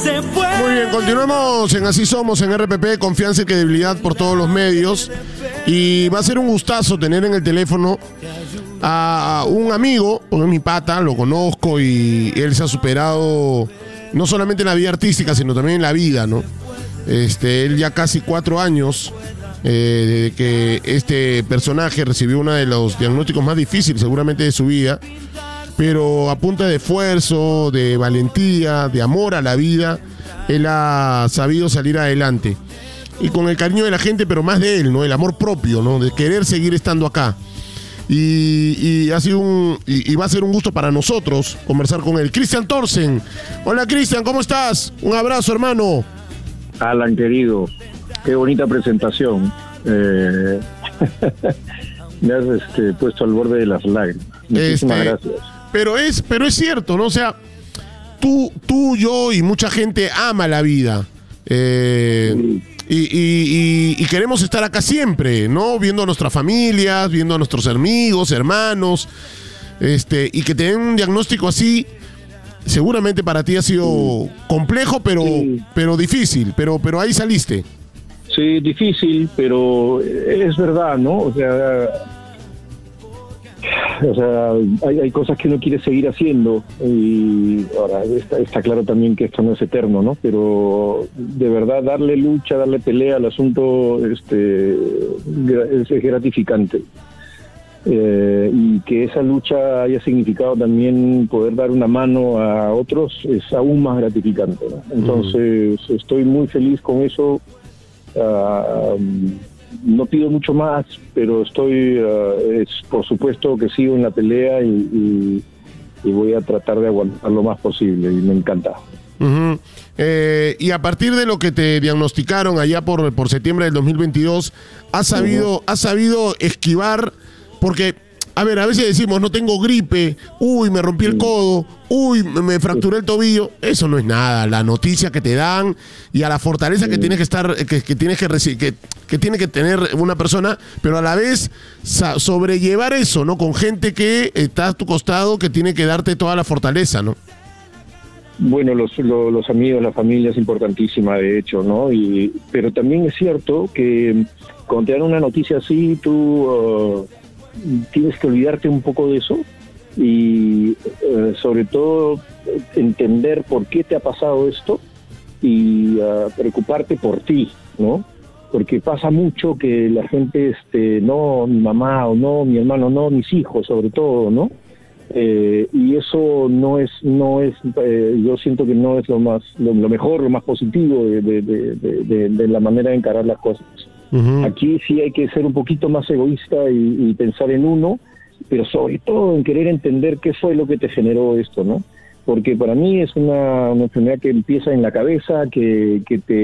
Muy bien, continuamos en Así Somos, en RPP, confianza y credibilidad por todos los medios. Y va a ser un gustazo tener en el teléfono a un amigo, porque es mi pata, lo conozco y él se ha superado no solamente en la vida artística, sino también en la vida, ¿no? Él ya casi 4 años desde que este personaje recibió uno de los diagnósticos más difíciles seguramente de su vida, pero a punta de esfuerzo, de valentía, de amor a la vida, él ha sabido salir adelante. Y con el cariño de la gente, pero más de él, ¿no? El amor propio, ¿no? De querer seguir estando acá. Y ha sido y va a ser un gusto para nosotros conversar con él. Cristian Thorsen. Hola, Cristian, ¿cómo estás? Un abrazo, hermano. Alan, querido, qué bonita presentación. Me has puesto al borde de las lágrimas. Muchísimas gracias. Pero es cierto, ¿no? O sea, tú, yo y mucha gente ama la vida. Y queremos estar acá siempre, ¿no? Viendo a nuestras familias, viendo a nuestros amigos, hermanos, y que te den un diagnóstico así, seguramente para ti ha sido complejo, pero difícil, pero ahí saliste. Sí, difícil, pero es verdad, ¿no? O sea, hay cosas que uno quiere seguir haciendo y ahora está claro también que esto no es eterno, ¿no? Pero de verdad darle lucha, darle pelea al asunto es gratificante. Y que esa lucha haya significado también poder dar una mano a otros es aún más gratificante, ¿no? Entonces estoy muy feliz con eso. No pido mucho más, pero por supuesto que sigo en la pelea y voy a tratar de aguantar lo más posible y me encanta. Uh-huh. Y a partir de lo que te diagnosticaron allá por septiembre del 2022, ¿has sabido esquivar? Porque, a ver, a veces decimos, no tengo gripe, uy, me rompí el codo, uy, me fracturé el tobillo. Eso no es nada, la noticia que te dan y a la fortaleza que tienes que estar, que tienes que recibir, que tiene que tener una persona, pero a la vez sobrellevar eso, ¿no? Con gente que está a tu costado, que tiene que darte toda la fortaleza, ¿no? Bueno, los amigos, la familia es importantísima, de hecho, ¿no? Pero también es cierto que cuando te dan una noticia así, tú tienes que olvidarte un poco de eso y sobre todo entender por qué te ha pasado esto y preocuparte por ti, ¿no? Porque pasa mucho que la gente, no, mi mamá o no, mi hermano no, mis hijos sobre todo, ¿no? Y eso no es yo siento que no es lo mejor, lo más positivo de la manera de encarar las cosas. Uh-huh. Aquí sí hay que ser un poquito más egoísta y pensar en uno, pero sobre todo en querer entender qué fue lo que te generó esto, ¿no? Porque para mí es una enfermedad que empieza en la cabeza, que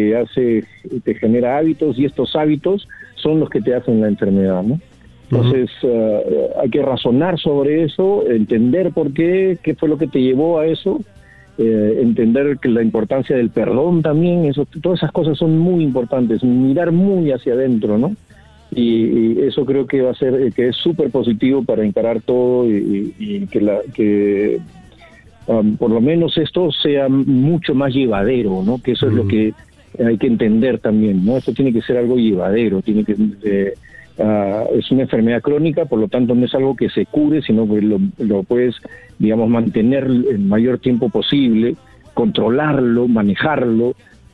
te genera hábitos, y estos hábitos son los que te hacen la enfermedad, ¿no? Entonces hay que razonar sobre eso, entender por qué fue lo que te llevó a eso, entender que la importancia del perdón también, todas esas cosas son muy importantes, mirar muy hacia adentro, ¿no? Y eso creo que va a ser, que es súper positivo para encarar todo y que por lo menos esto sea mucho más llevadero, ¿no? Que eso es lo que hay que entender también, ¿no? Esto tiene que ser algo llevadero, es una enfermedad crónica, por lo tanto no es algo que se cure, sino que lo puedes, digamos, mantener el mayor tiempo posible, controlarlo, manejarlo,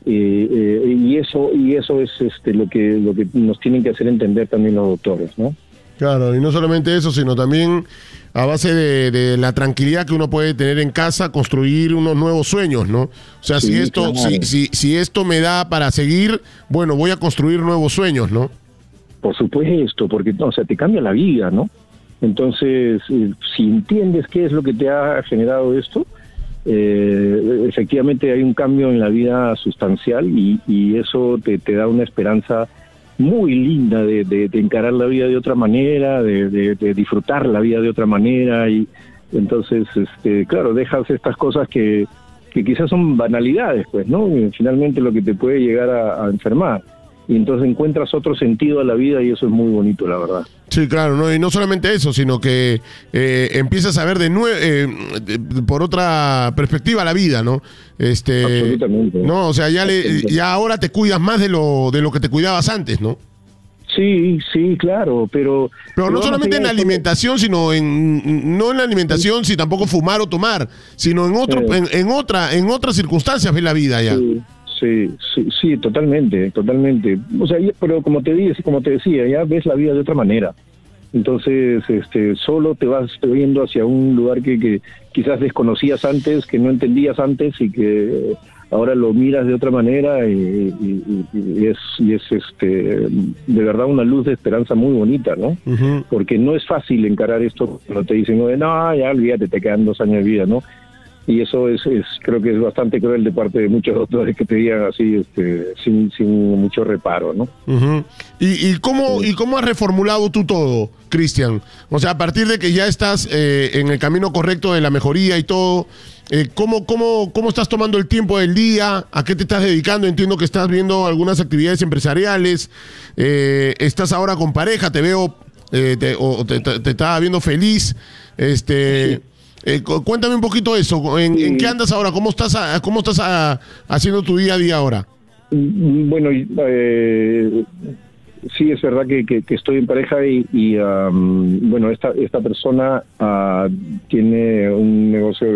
y eso es lo que nos tienen que hacer entender también los doctores, ¿no? Claro, y no solamente eso, sino también a base de la tranquilidad que uno puede tener en casa, construir unos nuevos sueños, ¿no? O sea, sí, si esto me da para seguir, bueno, voy a construir nuevos sueños, ¿no? Por supuesto, porque te cambia la vida, ¿no? Entonces, si entiendes qué es lo que te ha generado esto, efectivamente hay un cambio en la vida sustancial y eso te da una esperanza muy linda de encarar la vida de otra manera, de disfrutar la vida de otra manera, y entonces, claro, dejas estas cosas que quizás son banalidades, pues, ¿no? Y finalmente lo que te puede llegar a enfermar. y entonces encuentras otro sentido a la vida y eso es muy bonito, la verdad. Sí, claro, no, y no solamente eso, sino que empiezas a ver por otra perspectiva la vida, ¿no? Absolutamente. No, o sea, ya ahora te cuidas más de lo que te cuidabas antes, ¿no? Sí, claro, pero no solamente en la alimentación, sino no en la alimentación, si tampoco fumar o tomar, sino en otras circunstancias ves la vida ya. Sí, totalmente. O sea, pero como te decía, ya ves la vida de otra manera. Entonces, solo te vas yendo hacia un lugar que quizás desconocías antes, que no entendías antes y que ahora lo miras de otra manera y es de verdad una luz de esperanza muy bonita, ¿no? Uh-huh. Porque no es fácil encarar esto cuando te dicen, no, ya olvídate, te quedan 2 años de vida, ¿no? Y eso creo que es bastante cruel de parte de muchos doctores que te digan así, sin mucho reparo, ¿no? Uh-huh. ¿Y cómo has reformulado tú todo, Cristian? O sea, a partir de que ya estás en el camino correcto de la mejoría y todo, ¿cómo estás tomando el tiempo del día? ¿A qué te estás dedicando? Entiendo que estás viendo algunas actividades empresariales, estás ahora con pareja, te veo, te estaba viendo feliz, Sí. Cuéntame un poquito eso. ¿En qué andas ahora? ¿Cómo estás haciendo tu día a día ahora? Bueno, sí, es verdad que estoy en pareja y bueno, esta persona tiene un negocio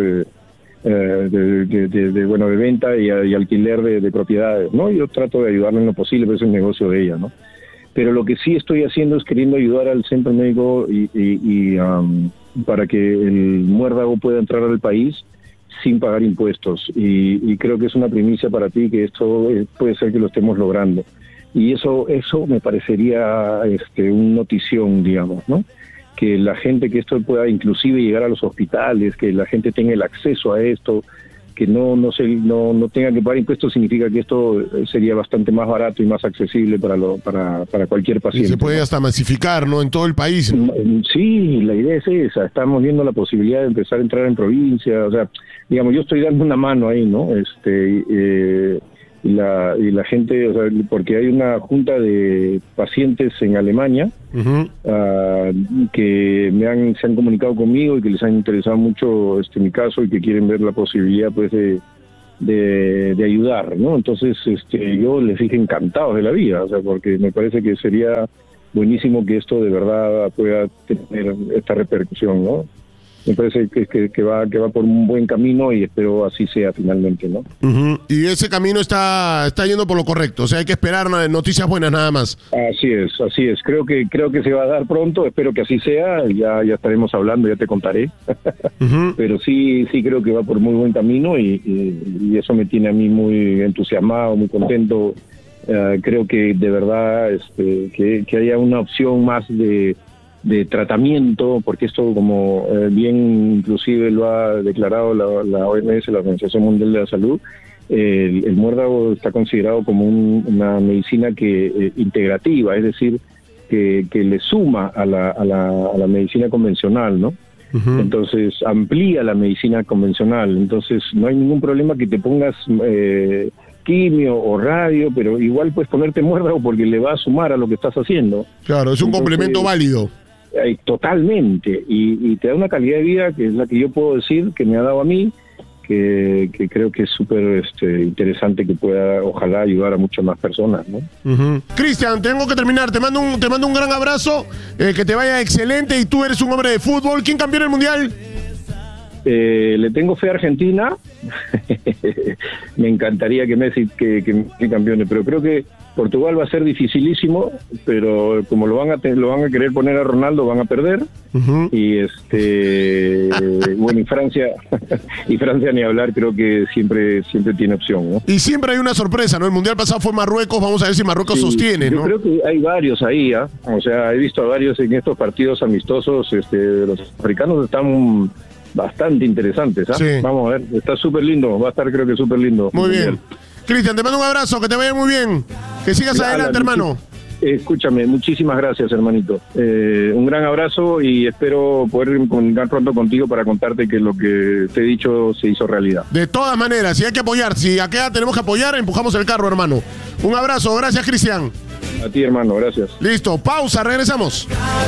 de venta y alquiler de propiedades, ¿no? Yo trato de ayudarle en lo posible, pero es el negocio de ella, ¿no? Pero lo que sí estoy haciendo es queriendo ayudar al centro médico y para que el muérdago pueda entrar al país sin pagar impuestos. Y creo que es una primicia para ti que esto puede ser que lo estemos logrando. Y eso me parecería una notición, digamos, ¿no? Que la gente, que esto pueda inclusive llegar a los hospitales, que la gente tenga el acceso a esto, que no tenga que pagar impuestos, significa que esto sería bastante más barato y más accesible para cualquier paciente. Y se puede hasta masificar, ¿no? En todo el país. Sí, la idea es esa. Estamos viendo la posibilidad de empezar a entrar en provincia. O sea, digamos, yo estoy dando una mano ahí, ¿no? Y la gente, o sea, porque hay una junta de pacientes en Alemania uh-huh. Que se han comunicado conmigo y que les han interesado mucho mi caso y que quieren ver la posibilidad, pues, de ayudar, ¿no? Entonces, yo les dije encantados de la vida, o sea, porque me parece que sería buenísimo que esto de verdad pueda tener esta repercusión, ¿no? Me parece que va por un buen camino y espero así sea finalmente, ¿no? Uh-huh. Y ese camino está yendo por lo correcto, o sea, hay que esperar noticias buenas nada más. Así es. Creo que se va a dar pronto, espero que así sea, ya estaremos hablando, ya te contaré. Uh-huh. Pero sí creo que va por muy buen camino y eso me tiene a mí muy entusiasmado, muy contento. Creo que de verdad que haya una opción más de tratamiento, porque esto, como bien inclusive lo ha declarado la OMS, la Organización Mundial de la Salud, el muérdago está considerado como una medicina que integrativa, es decir, que le suma a la medicina convencional, ¿no? Uh-huh. Entonces amplía la medicina convencional, entonces no hay ningún problema que te pongas quimio o radio, pero igual puedes ponerte muérdago porque le va a sumar a lo que estás haciendo. Claro, es un complemento válido. Totalmente, y te da una calidad de vida que es la que yo puedo decir que me ha dado a mí, que creo que es súper interesante, que pueda ojalá ayudar a muchas más personas, ¿no? Uh-huh. Cristian, tengo que terminar, te mando un gran abrazo, que te vaya excelente, y tú eres un hombre de fútbol. ¿Quién campeó en el Mundial? Le tengo fe a Argentina. Me encantaría que Messi que campeone, pero creo que Portugal va a ser dificilísimo, pero como lo van a querer poner a Ronaldo, van a perder. Uh-huh. Y bueno, y Francia ni hablar, creo que siempre tiene opción, ¿no? Y siempre hay una sorpresa, ¿no? El Mundial pasado fue Marruecos, vamos a ver si Marruecos sostiene, ¿no? Yo creo que hay varios ahí, ¿eh? O sea, he visto a varios en estos partidos amistosos, los africanos están bastante interesantes, ¿eh? Sí. Vamos a ver, está súper lindo, va a estar, creo que súper lindo. Muy bien. Cristian, te mando un abrazo, que te vaya muy bien, que sigas adelante, hermano. Escúchame, muchísimas gracias, hermanito. Un gran abrazo y espero poder comunicar pronto contigo para contarte que lo que te he dicho se hizo realidad. De todas maneras, si hay que apoyar, si acá tenemos que apoyar, empujamos el carro, hermano. Un abrazo, gracias, Cristian. A ti, hermano, gracias. Listo, pausa, regresamos.